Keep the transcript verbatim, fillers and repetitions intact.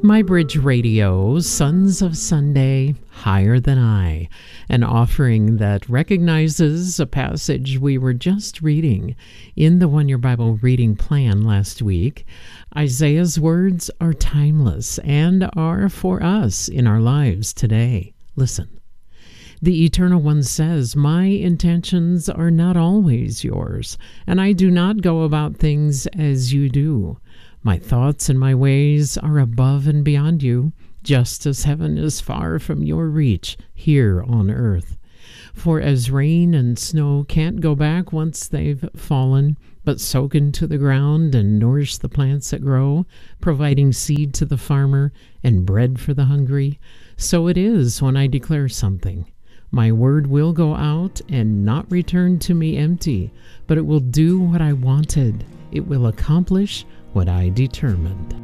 My Bridge Radio, Sons of Sunday, Higher Than I, an offering that recognizes a passage we were just reading in the One Year Bible reading plan last week. Isaiah's words are timeless and are for us in our lives today. Listen. The Eternal One says, "My intentions are not always yours, and I do not go about things as you do. My thoughts and my ways are above and beyond you, just as heaven is far from your reach here on earth. For as rain and snow can't go back once they've fallen, but soak into the ground and nourish the plants that grow, providing seed to the farmer and bread for the hungry, so it is when I declare something. My word will go out and not return to me empty, but it will do what I wanted. It will accomplish what I determined."